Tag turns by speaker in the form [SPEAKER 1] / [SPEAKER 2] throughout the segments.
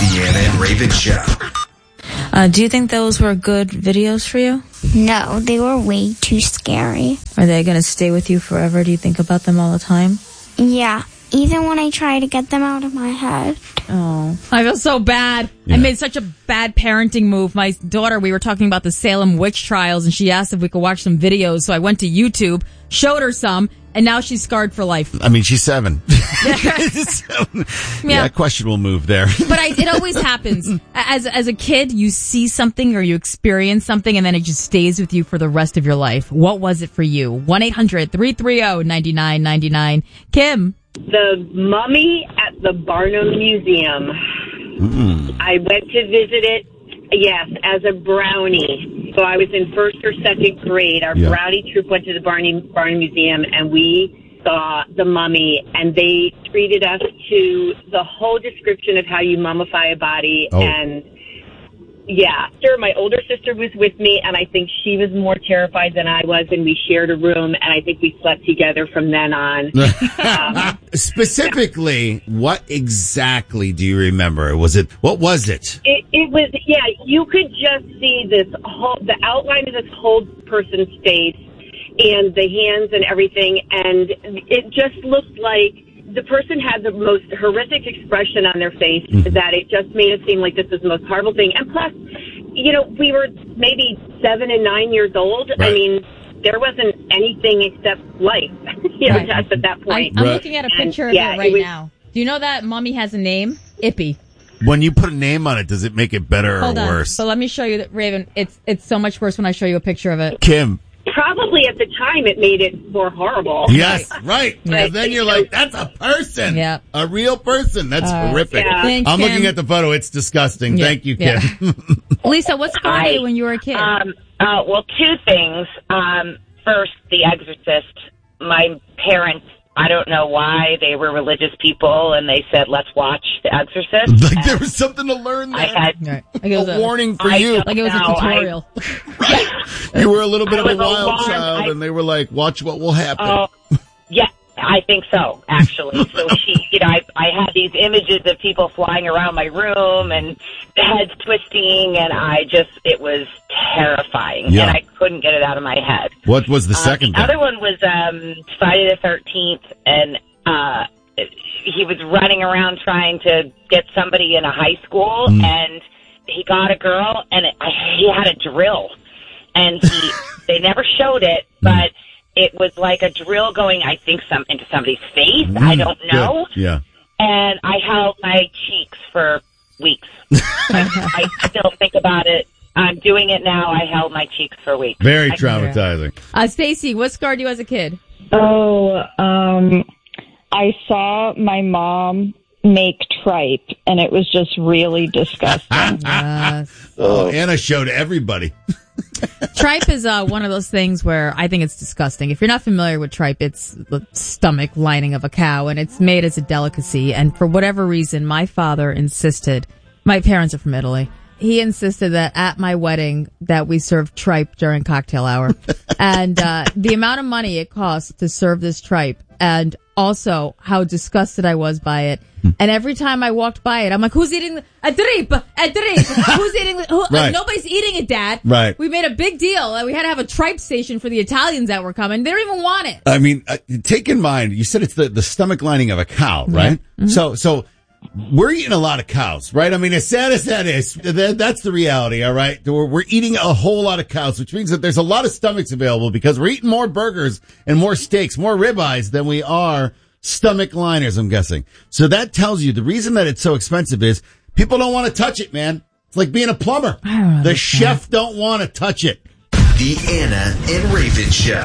[SPEAKER 1] The Anna and Raven Show.
[SPEAKER 2] Do you think those were good videos for you?
[SPEAKER 3] No, they were way too scary.
[SPEAKER 2] Are they going to stay with you forever? Do you think about them all the time?
[SPEAKER 3] Yeah, even when I try to get them out of my head.
[SPEAKER 2] Oh.
[SPEAKER 4] I feel so bad. Yeah. I made such a bad parenting move. My daughter, we were talking about the Salem witch trials, and she asked if we could watch some videos. So I went to YouTube, showed her some, and now she's scarred for life.
[SPEAKER 5] I mean, she's 7. Yeah, questionable move there.
[SPEAKER 4] But it always happens. As a kid, you see something or you experience something, and then it just stays with you for the rest of your life. What was it for you? 1-800-330-9999. Kim.
[SPEAKER 6] The mummy at the Barnum Museum. I went to visit it, yes, as a brownie. So I was in first or second grade. Our brownie troop went to the Barnum Museum, and we saw the mummy, and they treated us to the whole description of how you mummify a body. And sure, my older sister was with me, and I think she was more terrified than I was, and we shared a room, and I think we slept together from then on.
[SPEAKER 5] Specifically, what exactly do you remember? What was it?
[SPEAKER 6] It was, you could just see the outline of this whole person's face and the hands and everything, and it just looked like the person had the most horrific expression on their face that it just made it seem like this was the most horrible thing. And plus, we were maybe 7 and 9 years old. Right. I mean, there wasn't anything except life, just at that point.
[SPEAKER 4] I'm looking at a picture of it right now. Do you know that mummy has a name? Ippy.
[SPEAKER 5] When you put a name on it, does it make it better or worse?
[SPEAKER 4] So let me show you that, Raven. It's so much worse when I show you a picture of it.
[SPEAKER 5] Kim.
[SPEAKER 6] Probably at the time it made it more horrible.
[SPEAKER 5] Yes, right. And then you're like, that's a person.
[SPEAKER 4] Yeah.
[SPEAKER 5] A real person. That's horrific.
[SPEAKER 6] Yeah.
[SPEAKER 4] Thanks,
[SPEAKER 5] I'm
[SPEAKER 4] Kim.
[SPEAKER 5] looking at the photo. It's disgusting.
[SPEAKER 4] Yeah.
[SPEAKER 5] Thank you, Kim.
[SPEAKER 4] Yeah. Lisa, what scarred you when you were a kid?
[SPEAKER 7] Well, two things. First, The Exorcist. My parents, I don't know why, they were religious people, and they said, let's watch The Exorcist.
[SPEAKER 5] Like there was something to learn there.
[SPEAKER 7] I had
[SPEAKER 5] a warning for you.
[SPEAKER 4] Like it was a tutorial.
[SPEAKER 5] Right. You were a little bit of a wild child, and they were like, watch what will happen.
[SPEAKER 7] Yeah, I think so, actually. So I had these images of people flying around my room and heads twisting, and it was terrifying, and I couldn't get it out of my head.
[SPEAKER 5] What was the second
[SPEAKER 7] thing? The other one was Friday the 13th, and he was running around trying to get somebody in a high school, and he got a girl, and he had a drill, and they never showed it, but it was like a drill going, I think, into somebody's face. I don't know.
[SPEAKER 5] Good. Yeah.
[SPEAKER 7] And I held my cheeks for weeks. I still think about it. I'm doing it now. I held my cheeks for weeks.
[SPEAKER 5] Very traumatizing.
[SPEAKER 4] Stacy, what scarred you as a kid?
[SPEAKER 8] I saw my mom make tripe, and it was just really disgusting.
[SPEAKER 5] Anna showed everybody.
[SPEAKER 4] Tripe is one of those things where I think it's disgusting. If you're not familiar with tripe, it's the stomach lining of a cow, and it's made as a delicacy. And for whatever reason, my father insisted, my parents are from Italy, he insisted that at my wedding that we serve tripe during cocktail hour. And the amount of money it cost to serve this tripe, and also how disgusted I was by it. And every time I walked by it, I'm like, who's eating a tripe? Who's eating
[SPEAKER 5] Right.
[SPEAKER 4] Nobody's eating it, Dad.
[SPEAKER 5] Right.
[SPEAKER 4] We made a big deal. We had to have a tripe station for the Italians that were coming. They don't even want it.
[SPEAKER 5] I mean, take in mind, you said it's the stomach lining of a cow, right?
[SPEAKER 4] Yeah. Mm-hmm.
[SPEAKER 5] So we're eating a lot of cows, right? I mean, as sad as that is, that's the reality, all right? We're eating a whole lot of cows, which means that there's a lot of stomachs available because we're eating more burgers and more steaks, more ribeyes than we are stomach liners, I'm guessing. So that tells you the reason that it's so expensive is people don't want to touch it, man. It's like being a plumber. The chef don't want to touch it.
[SPEAKER 1] The Anna and Raven Show.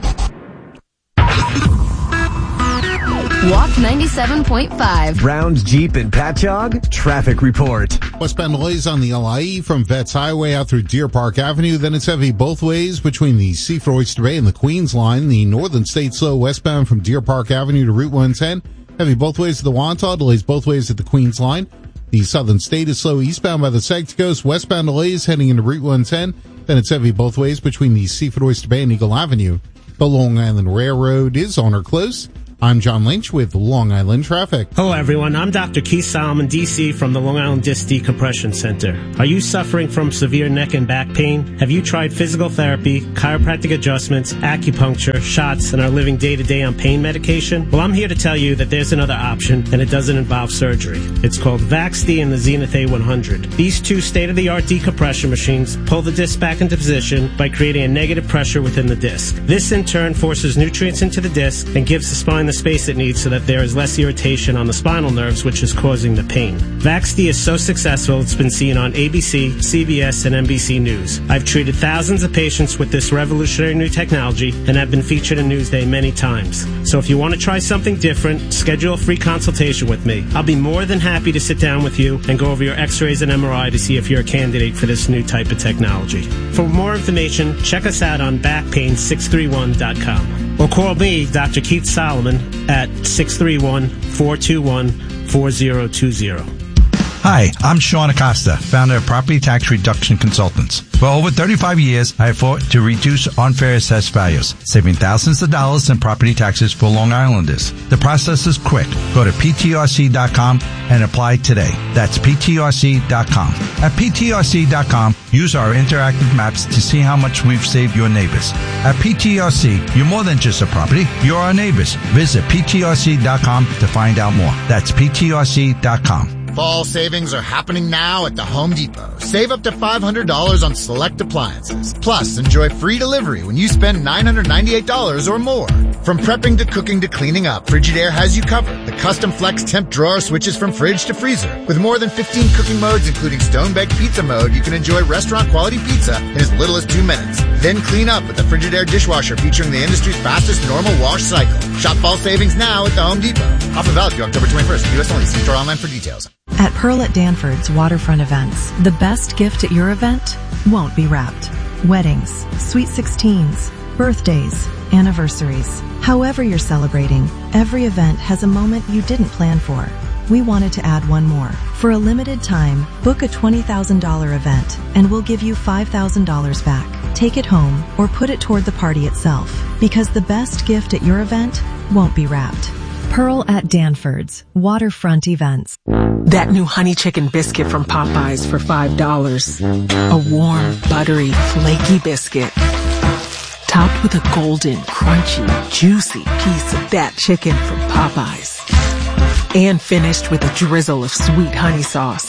[SPEAKER 9] Walk 97.5.
[SPEAKER 10] Browns Jeep and Patchogue traffic report.
[SPEAKER 11] Westbound delays on the LIE from Vets Highway out through Deer Park Avenue. Then it's heavy both ways between the Seaford Oyster Bay and the Queens line. The Northern State slow westbound from Deer Park Avenue to Route 110. Heavy both ways to the Wantagh. Delays both ways at the Queens line. The Southern State is slow eastbound by the Sag's Coast. Westbound delays heading into Route 110. Then it's heavy both ways between the Seaford Oyster Bay and Eagle Avenue. The Long Island Railroad is on or close I'm John Lynch with Long Island Traffic.
[SPEAKER 12] Hello, everyone. I'm Dr. Keith Solomon, D.C. from the Long Island Disc Decompression Center. Are you suffering from severe neck and back pain? Have you tried physical therapy, chiropractic adjustments, acupuncture, shots, and are living day-to-day on pain medication? Well, I'm here to tell you that there's another option, and it doesn't involve surgery. It's called VaxD and the Zenith A100. These two state-of-the-art decompression machines pull the disc back into position by creating a negative pressure within the disc. This, in turn, forces nutrients into the disc and gives the spine the space it needs so that there is less irritation on the spinal nerves, which is causing the pain. VaxD is so successful it's been seen on ABC, CBS, and NBC News. I've treated thousands of patients with this revolutionary new technology and have been featured in Newsday many times. So if you want to try something different, schedule a free consultation with me. I'll be more than happy to sit down with you and go over your x-rays and MRI to see if you're a candidate for this new type of technology. For more information, check us out on backpain631.com. Or call me, Dr. Keith Solomon, at 631-421-4020.
[SPEAKER 13] Hi, I'm Sean Acosta, founder of Property Tax Reduction Consultants. For over 35 years, I have fought to reduce unfair assessed values, saving thousands of dollars in property taxes for Long Islanders. The process is quick. Go to ptrc.com and apply today. That's ptrc.com. At ptrc.com, use our interactive maps to see how much we've saved your neighbors. At PTRC, you're more than just a property, you're our neighbors. Visit ptrc.com to find out more. That's ptrc.com.
[SPEAKER 14] Fall savings are happening now at the Home Depot. Save up to $500 on select appliances. Plus, enjoy free delivery when you spend $998 or more. From prepping to cooking to cleaning up, Frigidaire has you covered. The custom flex temp drawer switches from fridge to freezer. With more than 15 cooking modes, including stone-baked pizza mode, you can enjoy restaurant-quality pizza in as little as 2 minutes. Then clean up with the Frigidaire dishwasher featuring the industry's fastest normal wash cycle. Shop fall savings now at the Home Depot. Offer valid through October 21st. U.S. only. See store online for details.
[SPEAKER 15] At Pearl at Danford's Waterfront Events, the best gift at your event won't be wrapped. Weddings, sweet 16s, birthdays, anniversaries. However you're celebrating, every event has a moment you didn't plan for. We wanted to add one more. For a limited time, book a $20,000 event and we'll give you $5,000 back. Take it home or put it toward the party itself, because the best gift at your event won't be wrapped. Pearl at Danford's Waterfront Events.
[SPEAKER 16] That new honey chicken biscuit from Popeyes for $5. A warm, buttery, flaky biscuit. Topped with a golden, crunchy, juicy piece of that chicken from Popeyes. And finished with a drizzle of sweet honey sauce.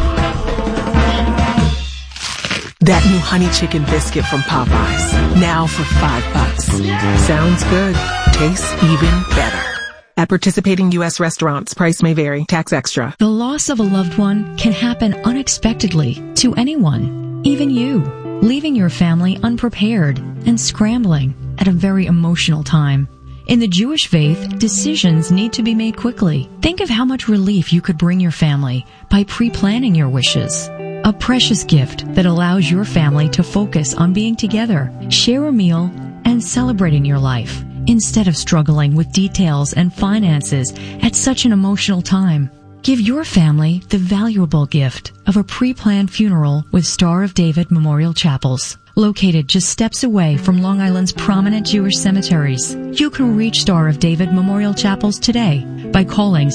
[SPEAKER 16] That new honey chicken biscuit from Popeyes. Now for $5. Sounds good. Tastes even better. At participating U.S. restaurants, price may vary. Tax extra.
[SPEAKER 17] The loss of a loved one can happen unexpectedly to anyone, even you, leaving your family unprepared and scrambling at a very emotional time. In the Jewish faith, decisions need to be made quickly. Think of how much relief you could bring your family by pre-planning your wishes. A precious gift that allows your family to focus on being together, share a meal, and celebrating your life, instead of struggling with details and finances at such an emotional time. Give your family the valuable gift of a pre-planned funeral with Star of David Memorial Chapels. Located just steps away from Long Island's prominent Jewish cemeteries, you can reach Star of David Memorial Chapels today by calling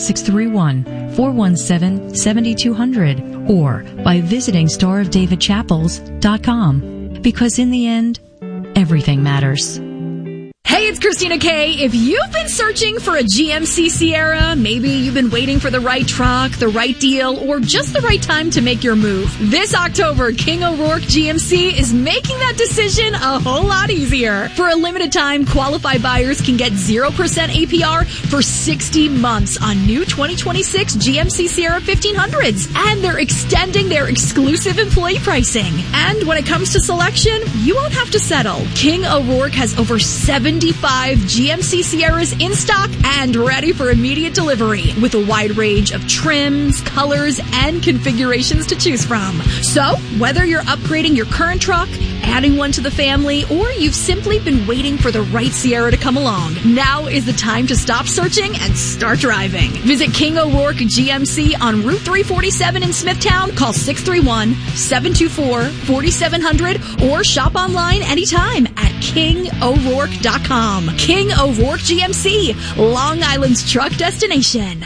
[SPEAKER 17] 631-417-7200 or by visiting starofdavidchapels.com. Because in the end, everything matters.
[SPEAKER 18] Hey, it's Christina Kay. If you've been searching for a GMC Sierra, maybe you've been waiting for the right truck, the right deal, or just the right time to make your move, this October, King O'Rourke GMC is making that decision a whole lot easier. For a limited time, qualified buyers can get 0% APR for 60 months on new 2026 GMC Sierra 1500s. And they're extending their exclusive employee pricing. And when it comes to selection, you won't have to settle. King O'Rourke has over 75 GMC Sierras in stock and ready for immediate delivery with a wide range of trims, colors, and configurations to choose from. So, whether you're upgrading your current truck, adding one to the family, or you've simply been waiting for the right Sierra to come along, now is the time to stop searching and start driving. Visit King O'Rourke GMC on Route 347 in Smithtown. Call 631-724-4700 or shop online anytime at KingO'Rourke.com. King O'Rourke GMC, Long Island's truck destination.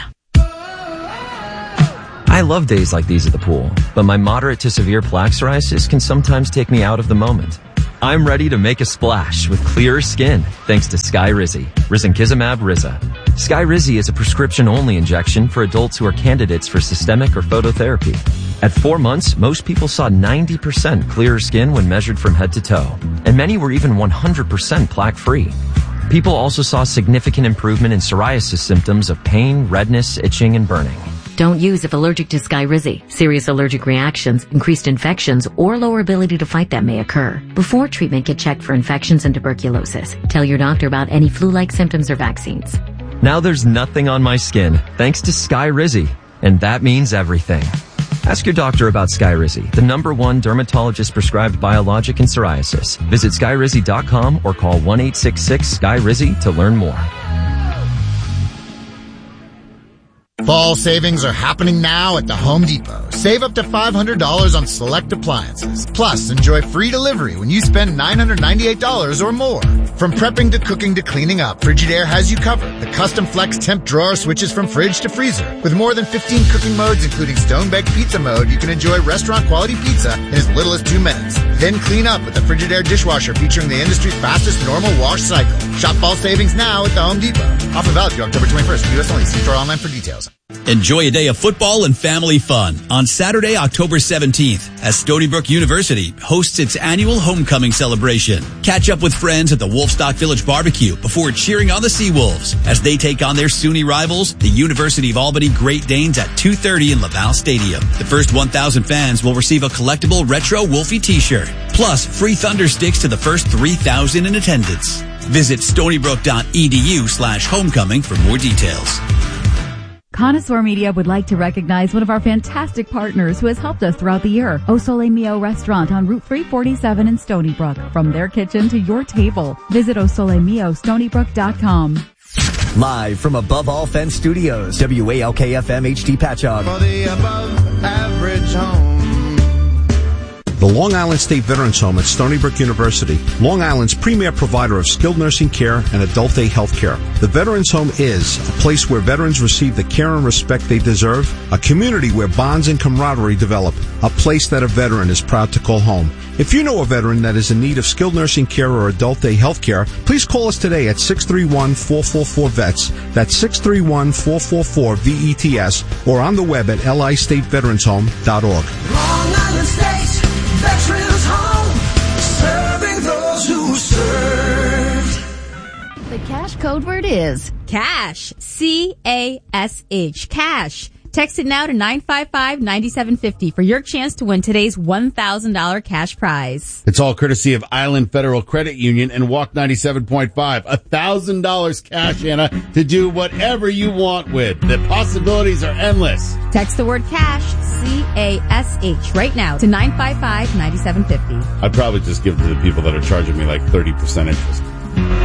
[SPEAKER 19] I love days like these at the pool, but my moderate to severe plaque psoriasis can sometimes take me out of the moment. I'm ready to make a splash with clearer skin thanks to Skyrizi, Risankizumab Riza. Skyrizi is a prescription-only injection for adults who are candidates for systemic or phototherapy. At 4 months, most people saw 90% clearer skin when measured from head to toe, and many were even 100% plaque-free. People also saw significant improvement in psoriasis symptoms of pain, redness, itching, and burning.
[SPEAKER 20] Don't use if allergic to Skyrizi. Serious allergic reactions, increased infections, or lower ability to fight them may occur. Before treatment, get checked for infections and tuberculosis. Tell your doctor about any flu-like symptoms or vaccines.
[SPEAKER 19] Now there's nothing on my skin thanks to Skyrizi, and that means everything. Ask your doctor about Skyrizi, the #1 dermatologist-prescribed biologic in psoriasis. Visit Skyrizi.com or call 1-866-SKYRIZI to learn more.
[SPEAKER 14] Fall savings are happening now at the Home Depot. Save up to $500 on select appliances. Plus, enjoy free delivery when you spend $998 or more. From prepping to cooking to cleaning up, Frigidaire has you covered. The custom flex temp drawer switches from fridge to freezer. With more than 15 cooking modes, including stone-baked pizza mode, you can enjoy restaurant-quality pizza in as little as 2 minutes. Then clean up with the Frigidaire dishwasher featuring the industry's fastest normal wash cycle. Shop fall savings now at the Home Depot. Offer valid through October 21st. U.S. only. See store online for details.
[SPEAKER 21] Enjoy a day of football and family fun on Saturday, October 17th, as Stony Brook University hosts its annual homecoming celebration. Catch up with friends at the Wolfstock Village Barbecue before cheering on the Seawolves as they take on their SUNY rivals, the University of Albany Great Danes, at 2:30 in Laval Stadium. The first 1,000 fans will receive a collectible retro Wolfie t-shirt, plus free Thunder Sticks to the first 3,000 in attendance. Visit stonybrook.edu/homecoming for more details.
[SPEAKER 22] Connoisseur Media would like to recognize one of our fantastic partners who has helped us throughout the year, Au Soleil Mio Restaurant on Route 347 in Stony Brook. From their kitchen to your table, visit ausoleilmiostonybrook.com.
[SPEAKER 10] Live from Above All Fence Studios, WALK-FM HD Patchogue.
[SPEAKER 23] For the above average home.
[SPEAKER 24] The Long Island State Veterans Home at Stony Brook University, Long Island's premier provider of skilled nursing care and adult day health care. The Veterans Home is a place where veterans receive the care and respect they deserve, a community where bonds and camaraderie develop, a place that a veteran is proud to call home. If you know a veteran that is in need of skilled nursing care or adult day health care, please call us today at 631-444-VETS. That's 631-444-VETS, or on the web at listateveteranshome.org.
[SPEAKER 23] Long Island State Veterans Home, serving those who served.
[SPEAKER 9] The cash code word is
[SPEAKER 4] CASH. C-A-S-H. Cash. Text it now to 955-9750 for your chance to win today's $1,000 cash prize.
[SPEAKER 5] It's all courtesy of Island Federal Credit Union and Walk 97.5. $1,000 cash, Anna, to do whatever you want with. The possibilities are endless.
[SPEAKER 4] Text the word CASH, C-A-S-H, right now to 955-9750.
[SPEAKER 5] I'd probably just give it to the people that are charging me like 30% interest.